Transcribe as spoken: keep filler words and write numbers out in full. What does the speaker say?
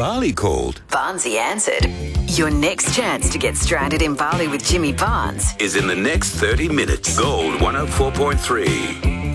Bali called? Barnesy answered. Your next chance to get stranded in Bali with Jimmy Barnes Is in the next thirty minutes. Gold one oh four point three.